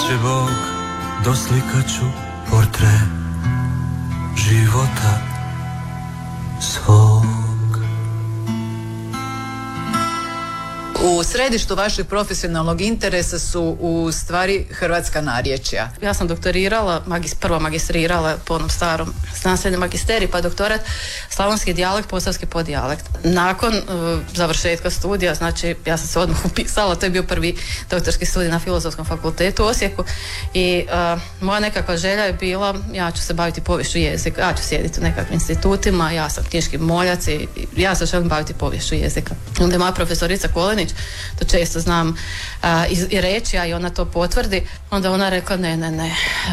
će Bog, doslikaću portret života svog. U središtu vašeg profesionalnog interesa su u stvari hrvatska narječja. Ja sam doktorirala, prvo magistrirala po onom starom znanstvenom magisteriju, pa doktorat slavonski dijalekt, posavski poddijalekt. Nakon završetka studija, znači ja sam se odmah upisala, to je bio prvi doktorski studij na Filozofskom fakultetu u Osijeku i moja nekakva želja je bila, ja ću se baviti poviješću jezika, ja ću sjediti u nekakvim institutima, ja sam knjiški moljac i ja se želim baviti poviješću jezika. Onda je moja profesorica Kolenić, to često znam i reći, a i ona to potvrdi, onda ona rekla ne,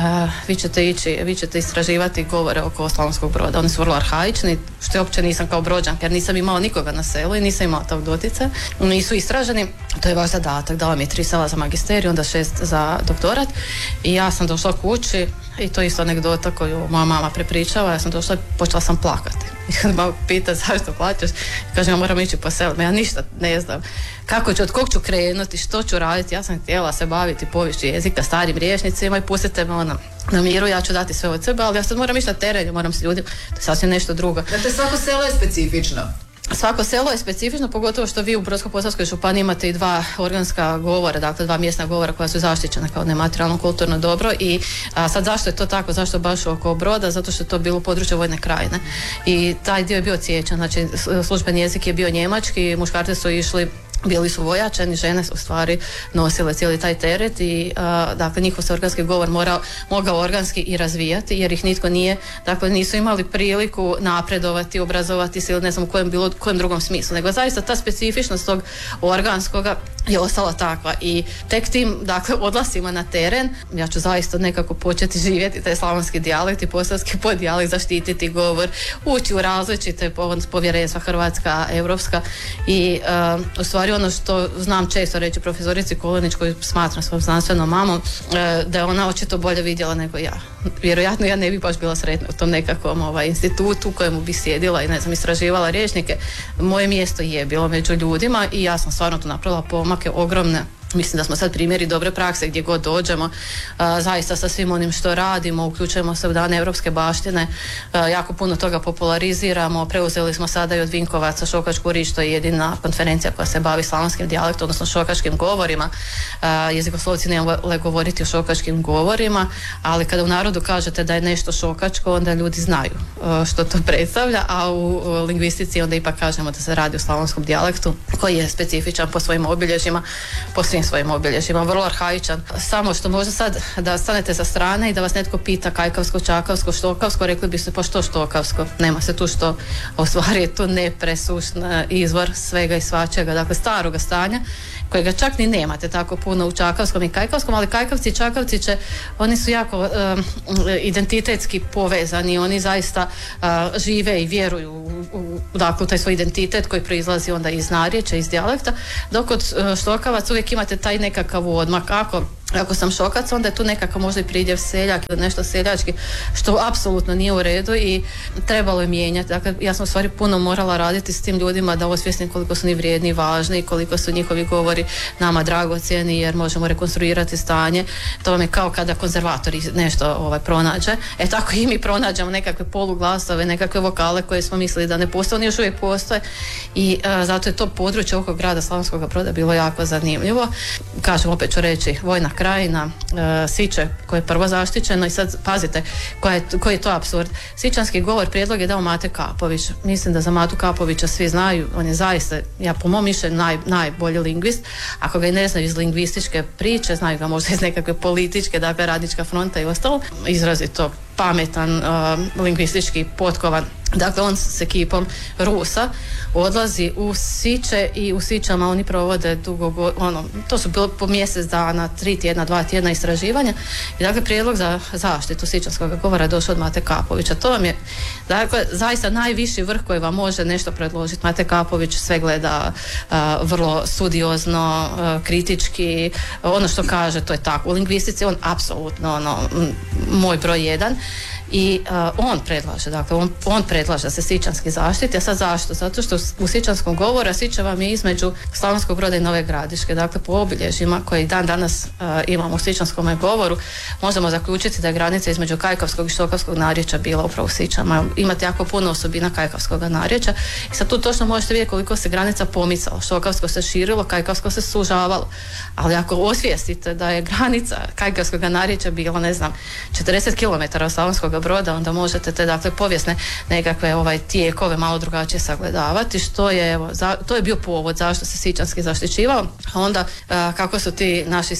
vi ćete istraživati govore oko Slavonskog Broda, oni su vrlo arhaični, što ja uopće nisam kao Brođanka, jer nisam imala nikoga na selu i nisam imala tog dotica, nisu istraženi, to je vaš zadatak, dala mi je 3 sala za magisteriju, onda 6 za doktorat i ja sam došla kući i to je isto anegdota koju moja mama prepričava, ja sam došla i počela sam plakati. I kad me pita zašto plaćaš, kažem ja moram ići po selu, ja ništa ne znam. Od kog ću krenuti, što ću raditi, ja sam htjela se baviti poviješću jezika, starim rječnicima i pustite me na miru, ja ću dati sve od sebe, ali ja sad moram ići na teren, moram s ljudima, to je sasvim nešto drugo. Dakle, svako selo je specifično. Svako selo je specifično, pogotovo što vi u Brodsko-posavskoj županiji imate i 2 organska govora, dakle 2 mjesna govora koja su zaštićena kao nematerijalno kulturno dobro i sad zašto je to tako, zašto baš oko Broda, zato što je to bilo područje Vojne krajine i taj dio je bio odsječen, znači službeni jezik je bio njemački, muškarci su išli, bili su vojačani, žene su u stvari nosile cijeli taj teret i dakle njihov se organski govor mogao organski i razvijati jer ih nitko nije, dakle nisu imali priliku napredovati, obrazovati se ili ne znam u kojem drugom smislu, nego zaista ta specifičnost tog organskoga je ostala takva i tek tim dakle odlasima na teren ja ću zaista nekako početi živjeti taj slavonski dijalekt i posavski poddijalekt, zaštititi govor, ući u različite povjerenstva hrvatska, europska i u stvari ono što znam često reći profesorici Kolenić koju smatram svojom znanstvenom mamom, da je ona očito bolje vidjela nego ja. Vjerojatno ja ne bi baš bila sretna u tom nekakvom institutu u kojemu bi sjedila i ne znam istraživala rječnike. Moje mjesto je bilo među ljudima i ja sam stvarno tu napravila pomake ogromne. Mislim da smo sad primjeri dobre prakse gdje god dođemo, zaista sa svim onim što radimo, uključujemo se u dane europske baštine, jako puno toga populariziramo, preuzeli smo sada i od Vinkovaca Šokačku riječ, to je jedina konferencija koja se bavi slavonskim dijalektom, odnosno šokačkim govorima. Jezikoslovci ne vole govoriti o šokačkim govorima, ali kada u narodu kažete da je nešto šokačko, onda ljudi znaju što to predstavlja, a u lingvistici onda ipak kažemo da se radi o slavonskom dijalektu koji je specifičan po svojim obilježjima, po svim svojim obilježjima, vrlo arhaičan. Samo što možda sad da stanete sa strane i da vas netko pita kajkavsko, čakavsko, štokavsko, rekli biste pa što štokavsko? Nema se tu što, a u stvari je to nepresušan izvor svega i svačega, dakle staroga stanja kojega čak ni nemate tako puno u čakavskom i kajkavskom, ali kajkavci i čakavci oni su jako identitetski povezani, oni zaista žive i vjeruju u taj svoj identitet koji proizlazi onda iz narječja, iz dijalekta, dok kod štokavac uvijek imate taj nekakav odmak. Ako sam šokac, onda je tu nekakav možda i pridjev seljak ili nešto seljački, što apsolutno nije u redu i trebalo je mijenjati. Dakle, ja sam u stvari puno morala raditi s tim ljudima da osvijestim koliko su ni vrijedni i važni i koliko su njihovi govori nama dragocjeni jer možemo rekonstruirati stanje. To vam je kao kada konzervatori nešto pronađe. Tako i mi pronađemo nekakve poluglasove, nekakve vokale koje smo mislili da ne postoje, oni još uvijek postoje i zato je to područje oko grada Slavonskog Broda bilo jako zanimljivo. Kažem, opet ću reći, Vojna krajina, Siče koje je prvo zaštićeno i sad pazite koji je to apsurd. Sičanski govor prijedlog je dao Mate Kapović. Mislim da za Matu Kapovića svi znaju, on je zaista, ja po mom mišljenju najbolji lingvist. Ako ga i ne znaju iz lingvističke priče, znaju ga možda iz nekakve političke, dakle Radnička fronta i ostalo. Izrazito pametan, lingvistički potkovan. Dakle, on s ekipom Rusa odlazi u Siče i u Sičama oni provode to su bilo po mjesec dana, 3 tjedna, 2 tjedna istraživanja i dakle prijedlog za zaštitu sičanskog govora došao od Mate Kapovića. To vam je dakle zaista najviši vrh koji vam može nešto predložiti. Mate Kapović sve gleda vrlo studiozno, kritički, ono što kaže to je tako. U lingvistici on apsolutno moj broj 1 i on predlaže, dakle on predlaže predlaže da se Sičanski zaštiti. A sad zašto? Zato što u Sičanskom govoru Siča vam je između Slavonskog Broda i Nove Gradiške. Dakle, po obilježjima koji dan danas imamo u Sičanskom govoru, možemo zaključiti da je granica između Kajkavskog i Štokavskog narječja bila upravo u Sičama. Imate jako puno osobina Kajkavskog narječja i sad tu točno možete vidjeti koliko se granica pomicala. Štokavsko se širilo, Kajkavsko se sužavalo. Ali ako osvijestite da je granica Kajkavskog narječja bila, ne znam, 40 km od Slavonskog Broda, onda možete te, dakle, povijesne nekakve tijekove malo drugačije sagledavati, što je, to je bio povod zašto se Sičanski zaštićivao. A onda kako su ti naši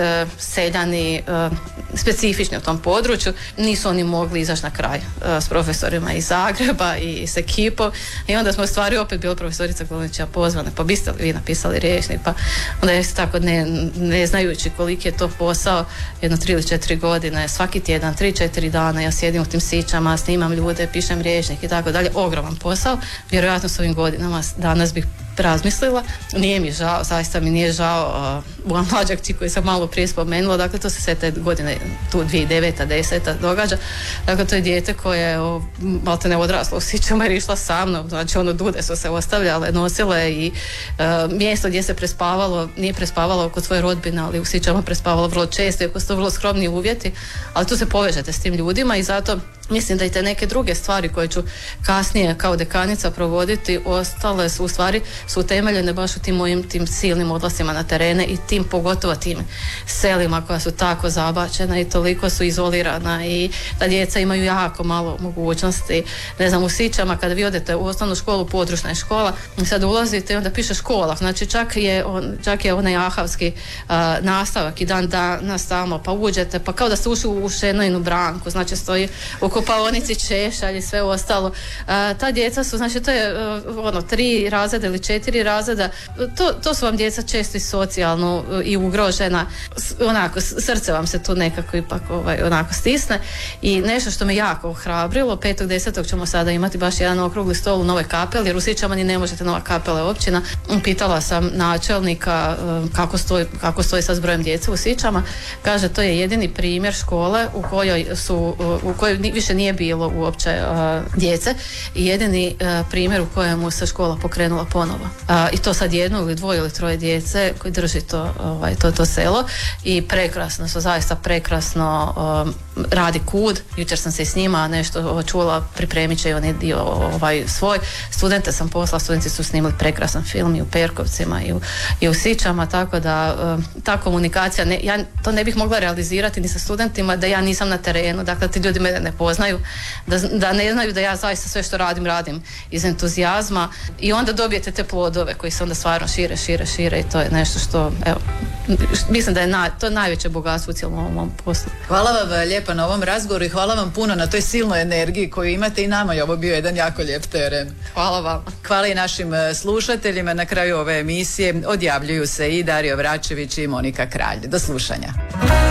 seljani specifični u tom području, nisu oni mogli izaći na kraj s profesorima iz Zagreba i s ekipom, i onda smo u stvari opet bila profesorica Glunića pozvane, pa biste li vi napisali rječnik, pa onda je tako ne znajući koliki je to posao, jedno 3 ili 4 godine, svaki tjedan, 3-4 dana ja sjedim u tim Sičama, snimam ljude, pišem rječnik i tako dalje, ogroman posao. Vjerojatno s ovim godinama danas bih razmislila. Nije mi žao, zaista mi nije žao moja mlađa kći koju sam malo prije spomenula, dakle to se sve te godine, tu 2009. 10. događa. Dakle, to je dijete koje je malte ne odraslo u Sičama jer išla sa mnom, znači dude su se ostavljale, nosile i mjesto gdje se prespavalo, nije prespavalo kod svoje rodbine, ali u Sičama prespavalo vrlo često, iako su to vrlo skromni uvjeti, ali tu se povežete s tim ljudima i zato mislim da i te neke druge stvari koje ću kasnije kao dekanica provoditi ostale su u stvari su utemeljene baš u tim mojim tim silnim odlascima na terene i tim pogotovo tim selima koja su tako zabačena i toliko su izolirana i da djeca imaju jako malo mogućnosti. Ne znam, u Sičama kada vi odete u osnovnu školu, područna je škola, i sad ulazite i onda piše škola, znači čak je onaj ahavski nastavak i dan danas tamo, pa uđete, pa kao da ste ušli u šenojnu branku, znači stoji u kupaonici češalj i sve ostalo. Ta djeca su, znači to je 3 razreda ili 4 razreda, to su vam djeca često i socijalno i ugrožena, onako srce vam se tu nekako ipak onako stisne i nešto što me jako ohrabrilo, 5.10. ćemo sada imati baš jedan okrugli stol u Novoj Kapeli, jer u Sičama ni ne možete, Nova Kapela je općina. Pitala sam načelnika kako stoji sa brojem djece u Sičama, kaže to je jedini primjer škole u kojoj više nije bilo uopće djece i jedini primjer u kojemu se škola pokrenula ponovo. I to sad 1 ili 2 ili 3 djece koji drži to selo i prekrasno su, zaista prekrasno radi KUD. Jučer sam se s njima nešto čula, pripremit će i oni dio svoj. Studente sam poslala, studenti su snimili prekrasan film i u Perkovcima i u Sičama, tako da ta komunikacija, ja to ne bih mogla realizirati ni sa studentima da ja nisam na terenu, dakle ti ljudi mene ne poznaju, da ne znaju da ja zaista sve što radim iz entuzijazma i onda dobijete te plodove koji se onda stvarno šire i to je nešto što, evo, mislim da je to je najveće bogatstvo u cijelom ovom poslu. Hvala vam lijepa na ovom razgovoru i hvala vam puno na toj silnoj energiji koju imate i nama je ovo bio jedan jako lijep teren. Hvala vam. Hvala i našim slušateljima. Na kraju ove emisije odjavljuju se i Dario Vračević i Monika Kralj. Do slušanja.